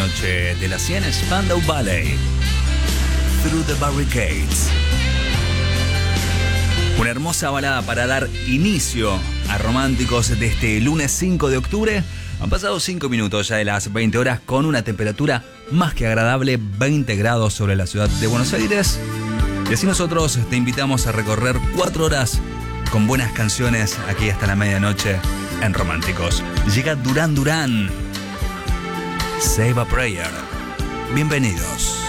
noche de la 100 Spandau Ballet, Through the Barricades. Una hermosa balada para dar inicio a Románticos de este lunes 5 de octubre. Han pasado 5 minutos ya de las 20 horas con una temperatura más que agradable, 20 grados sobre la ciudad de Buenos Aires. Y así nosotros te invitamos a recorrer 4 horas con buenas canciones aquí hasta la medianoche en Románticos. Llega Duran Duran, Save a Prayer. Bienvenidos.